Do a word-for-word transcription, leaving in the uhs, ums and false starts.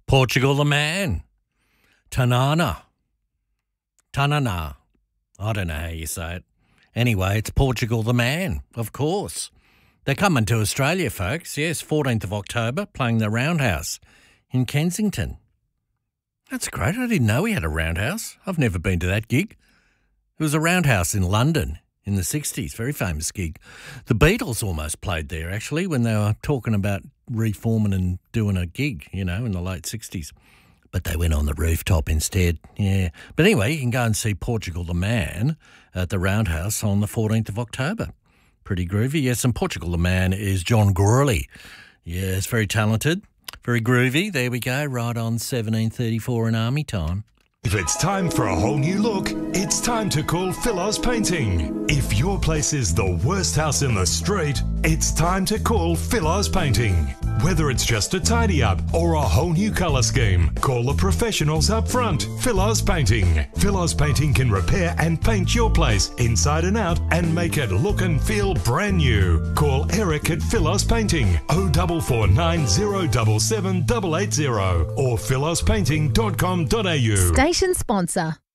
Portugal the man. Tanana. Tanana. I don't know how you say it. Anyway, it's Portugal the man, of course. They're coming to Australia, folks. Yes, fourteenth of October, playing the Roundhouse in Kensington. That's great. I didn't know we had a Roundhouse. I've never been to that gig. It was a Roundhouse in London in the sixties, very famous gig. The Beatles almost played there, actually, when they were talking about reforming and doing a gig, you know, in the late sixties. But they went on the rooftop instead, yeah. But anyway, you can go and see Portugal the Man at the Roundhouse on the fourteenth of October. Pretty groovy. Yes, and Portugal the Man is John Gourley. Yes, very talented, very groovy. There we go, right on seventeen thirty-four in Army time. If it's time for a whole new look, it's time to call Philos Painting. If your place is the worst house in the street, it's time to call Philos Painting. Whether it's just a tidy up or a whole new colour scheme, call the professionals up front. Philos Painting. Philos Painting can repair and paint your place inside and out and make it look and feel brand new. Call Eric at Philos Painting oh four four nine oh seven seven eight eight zero or philos painting dot com dot a u. Station sponsor.